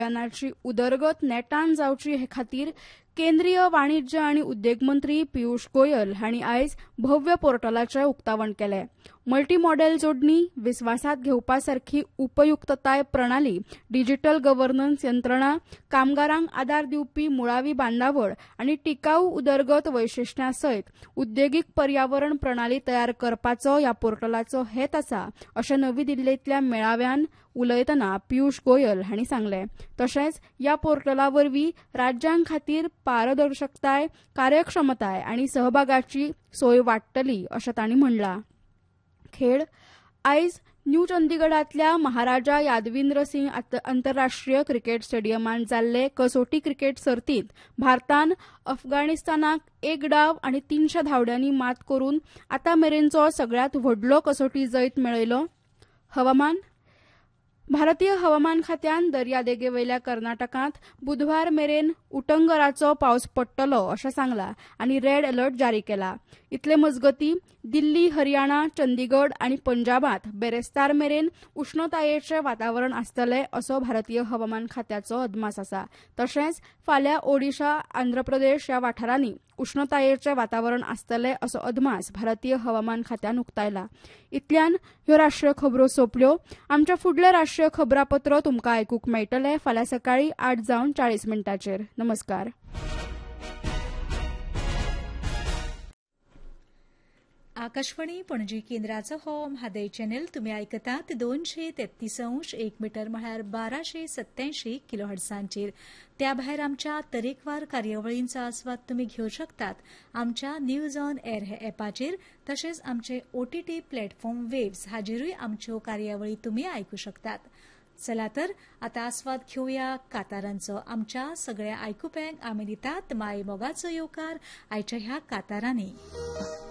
अभियानाची उदरगत नेटान जावची हे खातीर केंद्रीय वाणिज्य आनी उद्देग मंत्री पियुष गोयल हांणी आयज भव्य पोर्टलाचें उक्तावण केलें. मल्टी मॉडेल जोडणी, विस्वासात घेवपा सारखी उपयुक्तताय प्रणाली, डिजिटल गव्हर्नन्स यंत्रणा, कामगारांक आदार दिवपी मुळावी बांदावळ आनी टिकाऊ उदरगत वैशिश्ट्यां सयत उद्देगीक पर्यावरण प्रणाली तयार करपाचो ह्या पोर्टलाचो हेत आसा अशें नवी दिल्लींतल्या मेळाव्यान उलयतना पियुष गोयल हांणी सांगलें. तशेंच ह्या पोर्टला वरवीं राज्यां खातीर पारदर्शकताय, कार्यक्षमताय आनी सहभागाची सोय वाडटली अशें तांणी म्हणलां. खेळ आयज न्यू चंदीगडांतल्या महाराजा यादविंद्र सिंग आंतरराष्ट्रीय क्रिकेट स्टेडियमांत जाल्ले कसोटी क्रिकेट सर्तींत भारतान अफगाणिस्तानाक 1 डाव आनी 300 धांवड्यांनी मात करून आतां मेरेनचो सगळ्यांत व्हडलो कसोटी जैत मेळयलो. हवामान भारतीय हवामान खात्यान दर्यादेगेवयल्या कर्नाटकांत बुधवार मेरेन उटंगराचो पावस पडटलो अशें सांगलां आनी रेड अलर्ट जारी केला. इतले मजगतीं दिल्ली, हरियाणा, चंदीगड आनी पंजाबात बेरेस्तार मेरेन उश्णतायेचें वातावरण आसतलें असो भारतीय हवामान खात्याचो अदमास आसा. तशेंच फाल्यां ओडिशा, आंध्र प्रदेश ह्या वाठारांनी उश्णतायेचें वातावरण आसतलें असो अदमास भारतीय हवामान खात्यान उक्तायला. इतल्यान ह्यो राष्ट्रीय खबरो सोंपल्यो. आमचे फुडले राष्ट्रीय खबरापत्र तुमकां आयकूंक मेळटलें फाल्यां सकाळीं 8:40 नमस्कार. आकाशवाणी पणजी केंद्राचो हो म्हादय चॅनल तुमी आयकतात 233 1 मीटर म्हळ्यार 1287 किलोहर्ट्झांचेर. त्या भायर आमच्या तरेकवार कार्यावळींचो आस्वाद तुमी घेवंक शकतात आमच्या न्यूज ऑन एअर हे ॲपाचेर. तशेंच आमचे OTT प्लॅटफॉर्म वेव्स हाजेरूय आमच्यो कार्यावळी तुमी आयकूंक शकतात. चला तर आतां आस्वाद घेवया कांतारांचो. आमच्या सगळ्या आयकुप्यांक आमी दितात माय मोगाचो येवकार आयच्या ह्या कांतारांनी.